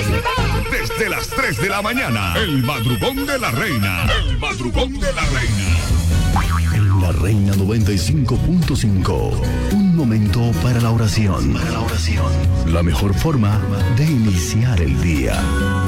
Desde las 3 de la mañana, el madrugón de la reina. El madrugón de la reina. En La Reina 95.5. Un momento para la oración. La mejor forma de iniciar el día.